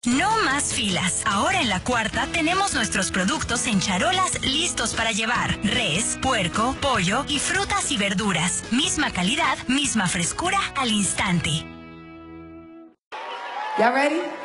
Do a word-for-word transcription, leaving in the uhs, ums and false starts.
No más filas. Ahora en La Cuarta tenemos nuestros productos en charolas listos para llevar. Res, puerco, pollo y frutas y verduras. Misma calidad, misma frescura al instante. ¿Ya ready?